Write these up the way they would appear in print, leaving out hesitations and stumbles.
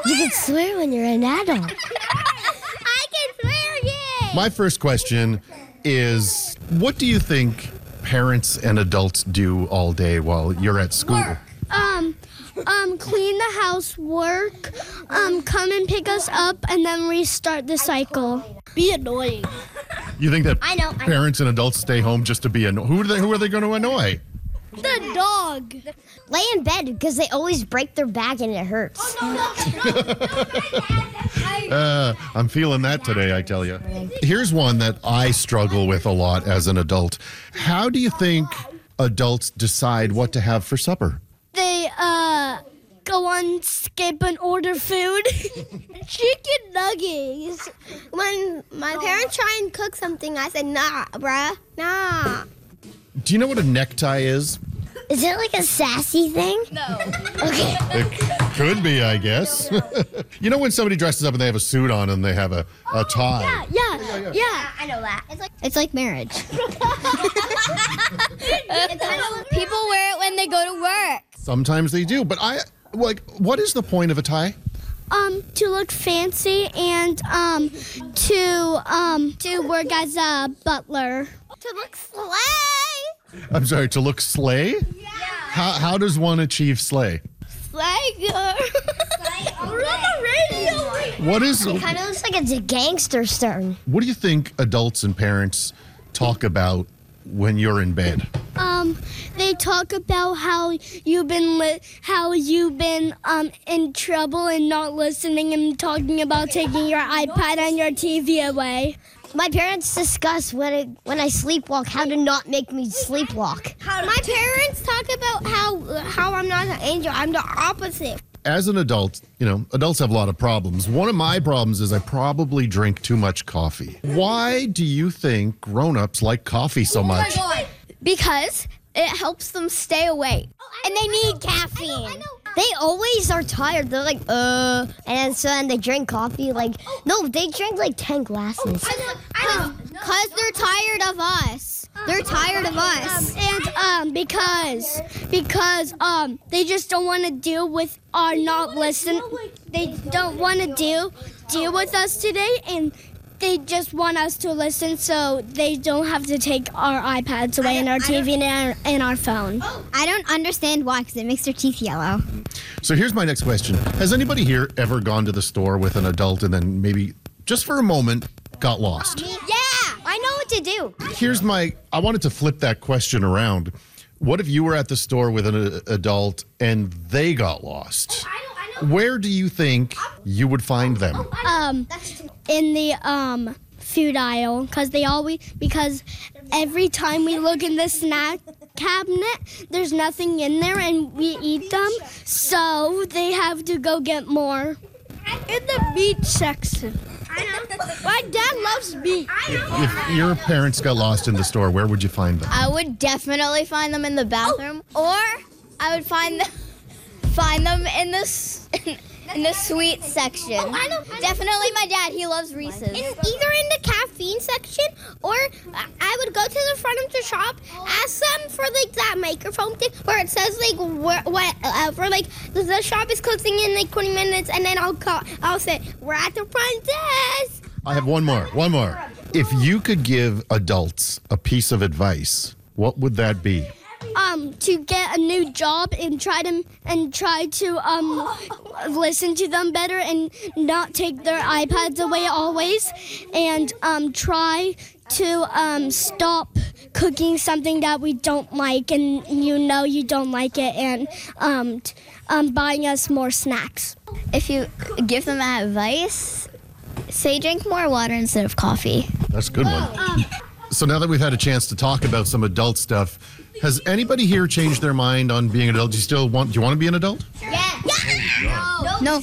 You can swear when you're an adult. I can swear, yay! My first question is, what do you think parents and adults do all day while you're at school? Clean the house, work, come and pick us up, and then restart the cycle. Be annoying. You think that I know. parents and adults stay home just to be annoying? Who are they going to annoy? The dog. Lay in bed because they always break their back and it hurts. I'm feeling that today, I tell you. Here's one that I struggle with a lot as an adult. How do you think adults decide what to have for supper? They go on Skip and order food. Chicken nuggets. When my parents try and cook something, I said, nah, bruh, nah. Do you know what a necktie is? Is it like a sassy thing? No. Okay. It could be, I guess. You know when somebody dresses up and they have a suit on and they have a tie? Yeah. I know that. It's like marriage. People wear it when they go to work. Sometimes they do, but what is the point of a tie? To look fancy and to work as a butler. To look slay. I'm sorry, to look slay? Yeah. How does one achieve slay? Slay. We're on the radio. What is? It kind of looks like it's a gangster starting. What do you think adults and parents talk about when you're in bed? They talk about how you've been in trouble and not listening and talking about taking your iPad and your TV away. My parents discuss when I sleepwalk how to not make me sleepwalk. My parents talk about how I'm not an angel. I'm the opposite. As an adult, adults have a lot of problems. One of my problems is I probably drink too much coffee. Why do you think grown-ups like coffee so much? Because it helps them stay awake. And they need caffeine. I know. They always are tired. They're like, and so then they drink coffee. No, they drink like 10 glasses. I know. Because they're tired of us. They're tired of us. And because they just don't want to deal with our not listening. They don't want to deal with us today, and they just want us to listen so they don't have to take our iPads away and our TV and our phone. I don't understand why, because it makes their teeth yellow. So here's my next question. Has anybody here ever gone to the store with an adult and then maybe, just for a moment, got lost? Yeah, I know what to do. I wanted to flip that question around. What if you were at the store with an adult and they got lost? Where do you think you would find them? In the food aisle, because every time we look in the snack cabinet, there's nothing in there and we eat them, so they have to go get more. In the meat section. My dad loves meat. If your parents got lost in the store, where would you find them? I would definitely find them in the bathroom, or I would find them in the sweet section. I know. Definitely my dad. He loves Reese's. Either in the caffeine section, or I would go to the front of the shop, ask them for that microphone thing where it says whatever, the shop is closing in 20 minutes, and then I'll say we're at the front desk. I have one more. If you could give adults a piece of advice, what would that be? To get a new job and try to listen to them better and not take their iPads away always, and try to stop cooking something that we don't like and you don't like it, and buying us more snacks. If you give them advice, say drink more water instead of coffee. That's a good one. So now that we've had a chance to talk about some adult stuff, has anybody here changed their mind on being an adult? Do you want to be an adult? Yeah. No.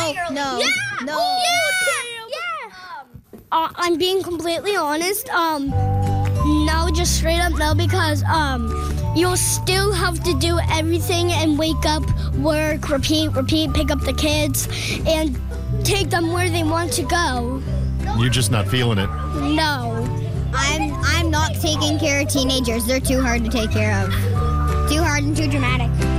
I'm being completely honest. No, just straight up no, because you'll still have to do everything and wake up, work, repeat, pick up the kids, and take them where they want to go. You're just not feeling it. No. I'm not taking care of teenagers. They're too hard to take care of. Too hard and too dramatic.